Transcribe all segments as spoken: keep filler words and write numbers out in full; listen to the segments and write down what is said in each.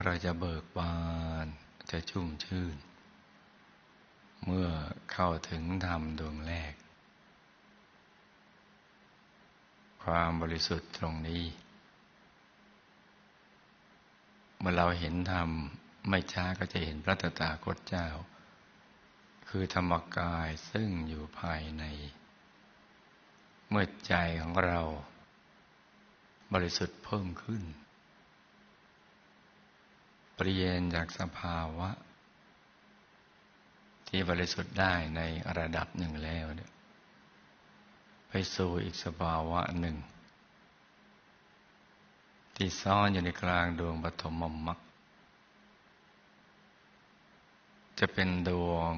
เราจะเบิกบานจะชุ่มชื่นเมื่อเข้าถึงธรรมดวงแรกความบริสุทธิ์ตรงนี้เมื่อเราเห็นธรรมไม่ช้าก็จะเห็นพระตถาคตเจ้าคือธรรมกายซึ่งอยู่ภายในเมื่อใจของเราบริสุทธิ์เพิ่มขึ้นเปลี่ยนจากสภาวะที่บริสุทธิ์ได้ในระดับหนึ่งแล้วเนี่ยไปสู่อีกสภาวะหนึ่งที่ซ่อนอยู่ในกลางดวงปฐมมรรคจะเป็นดวง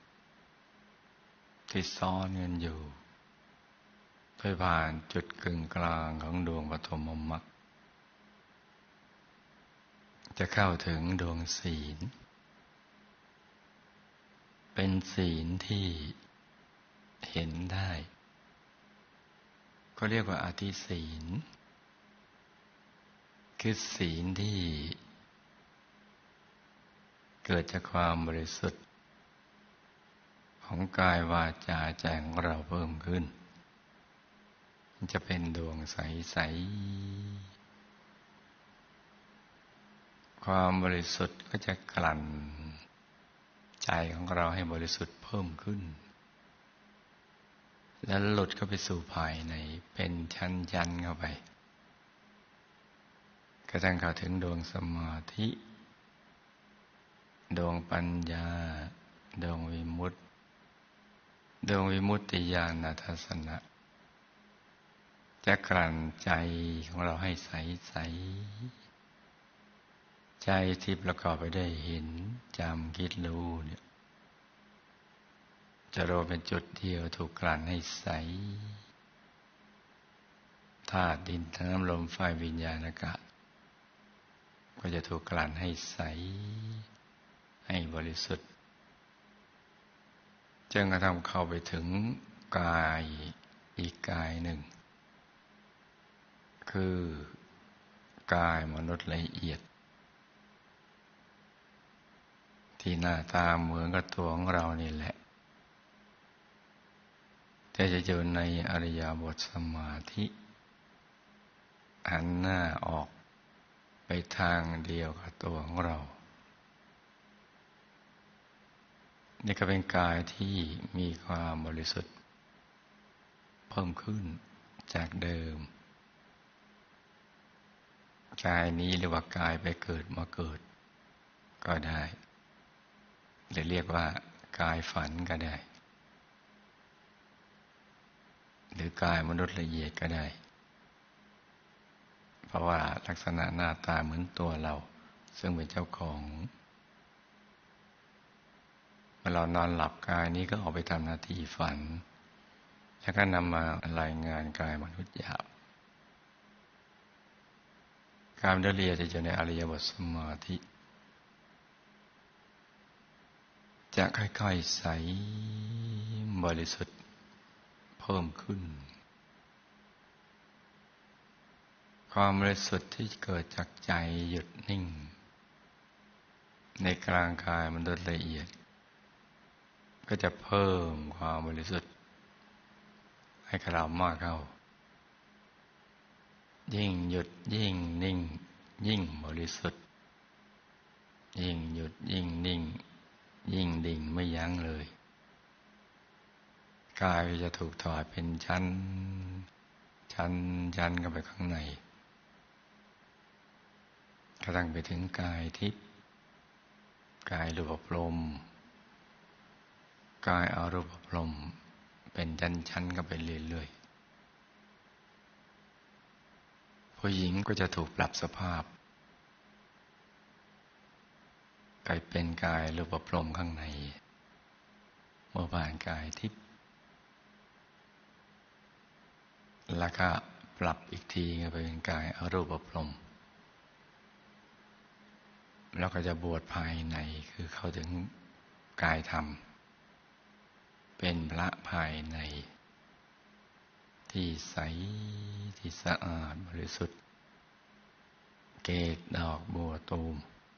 ที่ซ่อนเงินอยู่โดยผ่านจุดกึ่งกลางของดวงปฐมมรรคจะเข้าถึงดวงศีลเป็นศีลที่เห็นได้ก็เรียกว่าอธิศีลคือศีลที่เกิดจากความบริสุทธิ์ของกายวาจาใจของเราเพิ่มขึ้นมันจะเป็นดวงใสๆความบริสุทธิ์ก็จะกลั่นใจของเราให้บริสุทธิ์เพิ่มขึ้นแล้วหลุดเข้าไปสู่ภายในเป็นชั้นๆเข้าไปกระทั่งเข้าถึงดวงสมาธิดวงปัญญาดวงวิมุตติดวงวิมุตติญาณทัสสนะจะกลั่นใจของเราให้ใสๆใจที่ประกอบไปด้วยเห็นจำคิดรู้เนี่ยจะรวมเป็นจุดเดียวถูกกลั่นให้ใสธาตุดินน้ำลมไฟวิญญาณอากาศก็จะถูกกลั่นให้ใสให้บริสุทธิ์จนกระทั่งเข้าไปถึงกายอีกกายหนึ่งคือกายมนุษย์ละเอียดที่หน้าตาเหมือนกับตัวของเรานี่แหละแต่จะอยู่ในอริยบทสมาธิหันหน้าออกไปทางเดียวกับตัวของเรานี่ก็เป็นกายที่มีความบริสุทธิ์เพิ่มขึ้นจากเดิมกายนี้เรียกว่ากายไปเกิดมาเกิดก็ได้หรือเรียกว่ากายฝันก็ได้หรือกายมนุษย์ละเอียดก็ได้เพราะว่าลักษณะหน้าตาเหมือนตัวเราซึ่งเป็นเจ้าของเมื่อเรานอนหลับกายนี้ก็ออกไปทำหน้าที่ฝันแล้วก็นำมารายงานกายมนุษย์หยาบกายมนุษย์ละเอียดจะอยู่ในอริยบทสมาธิจะค่อยๆใสบริสุทธิ์เพิ่มขึ้นความบริสุทธิ์ที่เกิดจากใจหยุดนิ่งในกลางกายมนุษย์ละเอียดก็จะเพิ่มความบริสุทธิ์ให้กับเรามากเข้ายิ่งหยุดยิ่งนิ่งยิ่งบริสุทธิ์ยิ่งหยุดยิ่งนิ่งยิ่งดิ่งไม่ยั้งเลยกายจะถูกถอดเป็นชั้นชั้นชั้นกันไปข้างในกระทั่งไปถึงกายทิพย์กายรูปพรหมกายอรูปพรหมเป็นชั้นๆกันไปเรื่อยๆผู้หญิงก็จะถูกปรับสภาพกลายเป็นกายรูปพรหมข้างในเมื่อผ่านกายทิพย์แล้วก็ปรับอีกทีก็ไปเป็นกายอรูปพรหมแล้วก็จะบวชภายในคือเข้าถึงกายธรรมเป็นพระภายในที่ใสที่สะอาดบริสุทธิ์เกศดอกบัวตูม